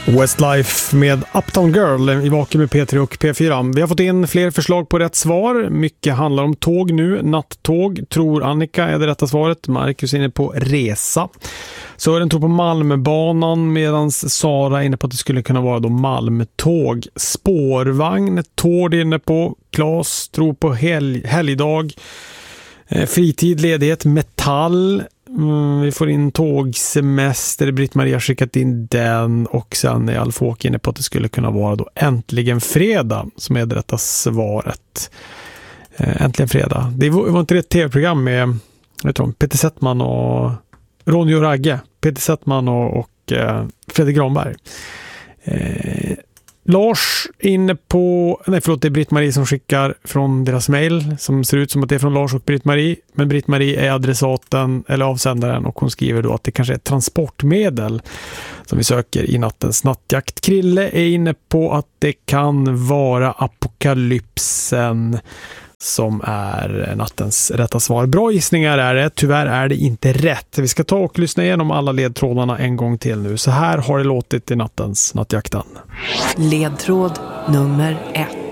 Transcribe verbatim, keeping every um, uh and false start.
Westlife med Uptown Girl i vaken med P tre och P fyra. Vi har fått in fler förslag på rätt svar. Mycket handlar om tåg nu. Nattåg tror Annika är det rätta svaret. Marcus är inne på resa. Sören tror på Malmbanan medan Sara är inne på att det skulle kunna vara då Malmtåg. Spårvagn, Tord är inne på. Claes tror på helg, helgdag. Eh, fritid, ledighet, metall. Mm, vi får in tågsemester. Britt-Maria har skickat in den. Och sen är Alfåk inne på att det skulle kunna vara då Äntligen fredag som är det rätta svaret. Eh, Äntligen fredag. Det var, var inte det ett tv-program med vet du, Peter Settman och Ronny och Ragge. Peter Settman och, och eh, Fredrik Granberg. Eh, Lars inne på... Nej, förlåt, det är Britt-Marie som skickar från deras mejl som ser ut som att det är från Lars och Britt-Marie. Men Britt-Marie är adressaten eller avsändaren och hon skriver då att det kanske är ett transportmedel som vi söker i nattens nattjakt. Krille är inne på att det kan vara apokalypsen som är nattens rätta svar. Bra gissningar är det, tyvärr är det inte rätt. Vi ska ta och lyssna igenom alla ledtrådarna en gång till nu. Så här har det låtit i nattens nattjakten. Ledtråd nummer ett.